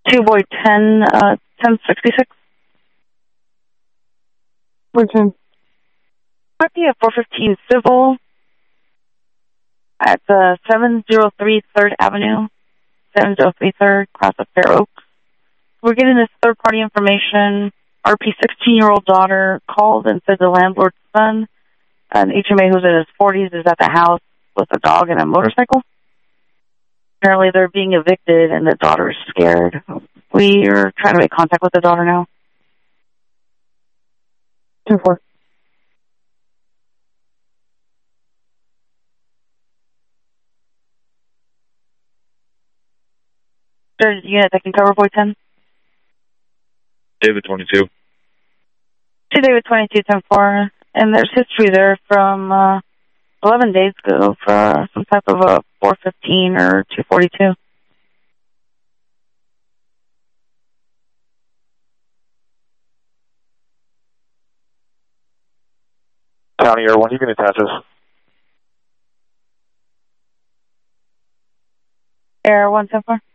2 boy 10, 1066. Boy 10. Might be a 415 civil at the 703 3rd Avenue, 703 3rd, across of Fair Oaks. We're getting this third-party information. RP 16-year-old daughter called and said the landlord's son, an HMA who's in his 40s, is at the house with a dog and a motorcycle. Apparently they're being evicted and the daughter is scared. We are trying to make contact with the daughter now. 2-4. There's a unit that can cover boy 10. David 22. To David 22, 10-4. And there's history there from 11 days ago for some type of a 415 or 242. County Air 1, you can attach us. Air 174.